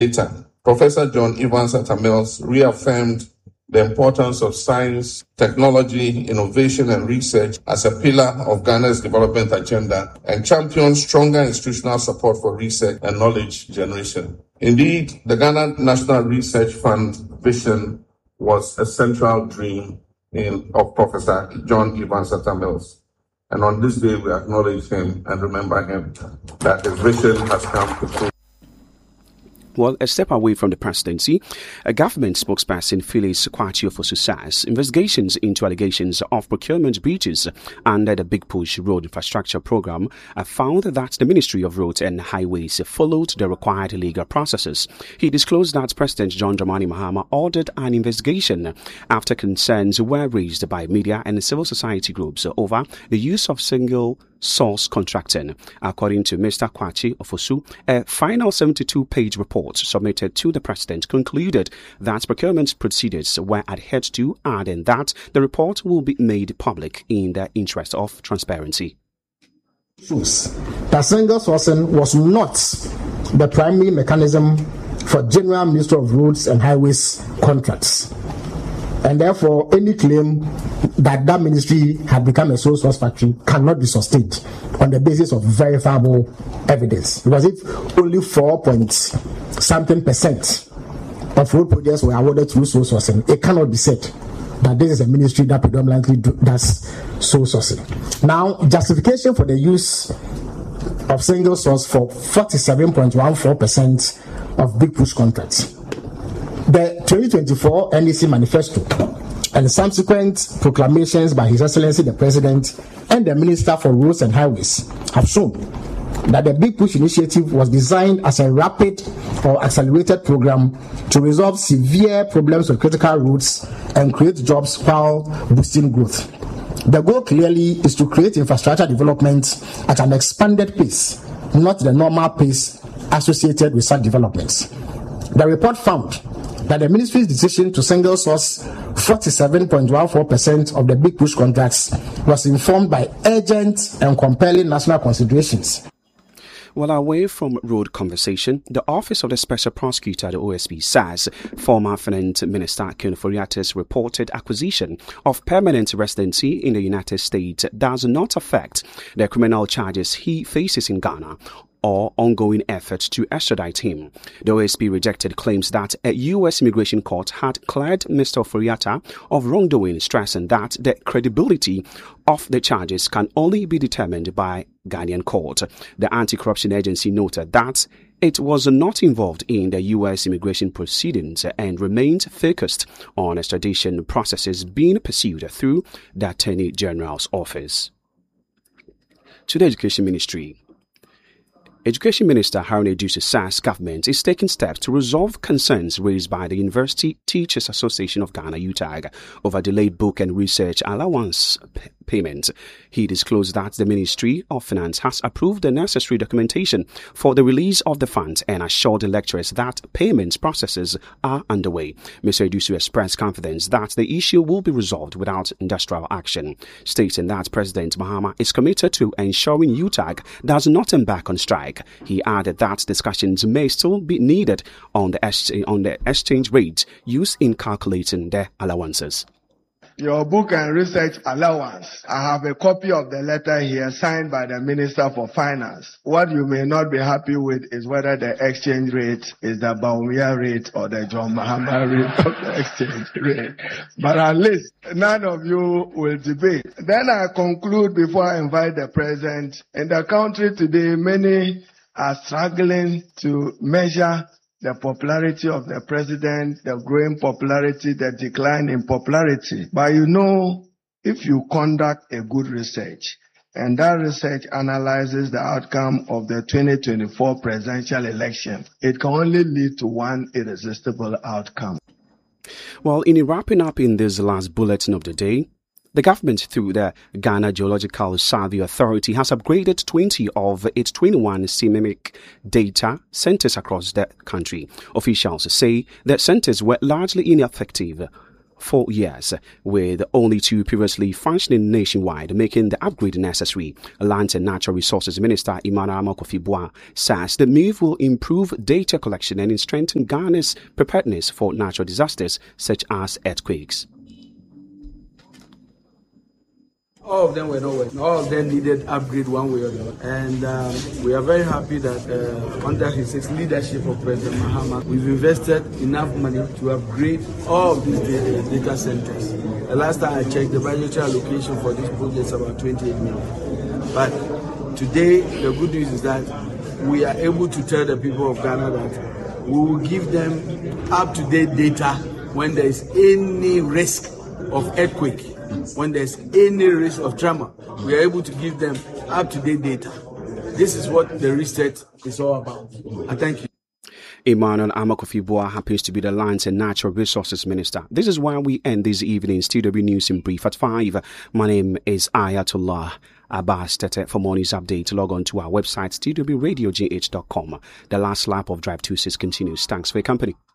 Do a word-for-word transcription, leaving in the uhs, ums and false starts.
Later, Professor John Evans Atta Mills reaffirmed the importance of science, technology, innovation, and research as a pillar of Ghana's development agenda and championed stronger institutional support for research and knowledge generation. Indeed, the Ghana National Research Fund vision was a central dream in, of Professor John Evans Atta Mills. And on this day, we acknowledge him and remember him that his vision has come to fruition. Well, a step away from the presidency, a government spokesperson, Phyllis Kwakye Ofosu, says investigations into allegations of procurement breaches under the Big Push Road Infrastructure Program have found that the Ministry of Roads and Highways followed the required legal processes. He disclosed that President John Dramani Mahama ordered an investigation after concerns were raised by media and civil society groups over the use of single source contracting. According to Mister Kwakye Ofosu, a final seventy-two page report submitted to the president concluded that procurement procedures were adhered to, adding that the report will be made public in the interest of transparency. The single sourcing was not the primary mechanism for General Minister of Roads and Highways contracts. And therefore, any claim that that ministry had become a sole source factory cannot be sustained on the basis of verifiable evidence. Because if only four point something percent of road projects were awarded through sole sourcing, it cannot be said that this is a ministry that predominantly do, does sole sourcing. Now, justification for the use of single source for forty-seven point one four percent of Big Push contracts. The twenty twenty-four N E C manifesto and subsequent proclamations by His Excellency the President and the Minister for Roads and Highways have shown that the Big Push initiative was designed as a rapid or accelerated program to resolve severe problems with critical roads and create jobs while boosting growth. The goal clearly is to create infrastructure development at an expanded pace, not the normal pace associated with such developments. The report found that the ministry's decision to single source forty-seven point one four percent of the Big Push contracts was informed by urgent and compelling national considerations. Well, away from road conversation, the Office of the Special Prosecutor, the O S P, says former Finance Minister Ken Ofori-Atta's reported acquisition of permanent residency in the United States does not affect the criminal charges he faces in Ghana or ongoing efforts to extradite him. The O S P rejected claims that a U S immigration court had cleared Mister Ofori-Atta of wrongdoing, stressing that the credibility of the charges can only be determined by Ghanaian court. The anti-corruption agency noted that it was not involved in the U S immigration proceedings and remained focused on extradition processes being pursued through the Attorney General's office. To the Education Ministry. Education Minister Haruna Iddrisu says government is taking steps to resolve concerns raised by the University Teachers Association of Ghana, U T A G, over delayed book and research allowance p- payment. He disclosed that the Ministry of Finance has approved the necessary documentation for the release of the funds and assured the lecturers that payment processes are underway. Mister Iddrisu expressed confidence that the issue will be resolved without industrial action, stating that President Mahama is committed to ensuring U T A G does not embark on strike. He added that discussions may still be needed on the, ex- on the exchange rate used in calculating the allowances. Your book and research allowance. I have a copy of the letter here signed by the Minister for Finance. What you may not be happy with is whether the exchange rate is the Bawumia rate or the John Mahama rate of the exchange rate. But at least none of you will debate. Then I conclude before I invite the President. In the country today, many are struggling to measure the popularity of the president, the growing popularity, the decline in popularity. But you know, if you conduct a good research, and that research analyzes the outcome of the twenty twenty-four presidential election, it can only lead to one irresistible outcome. Well, in wrapping up in this last bulletin of the day, the government, through the Ghana Geological Survey Authority, has upgraded twenty of its twenty-one seismic data centers across the country. Officials say that centers were largely ineffective four years, with only two previously functioning nationwide, making the upgrade necessary. Land and Natural Resources Minister Emmanuel Amokofi-Boa says the move will improve data collection and strengthen Ghana's preparedness for natural disasters such as earthquakes. All of them were not working. All of them needed upgrade one way or the other. And um, we are very happy that uh, under his leadership of President Mahama, we've invested enough money to upgrade all of these data, data centers. The last time I checked, the budgetary allocation for this project is about twenty-eight million. But today, the good news is that we are able to tell the people of Ghana that we will give them up-to-date data when there is any risk of earthquake. When there's any risk of trauma, we are able to give them up-to-date data. This is what the reset is all about. I thank you. Emmanuel Amokofi-Boa happens to be the Lands and Natural Resources Minister. This is why we end this evening's T W News in Brief at five. My name is Ayatollah Abbas Tete. For more news updates, log on to our website, t w radio g h dot com. The last lap of Drive two six continues. Thanks for your company.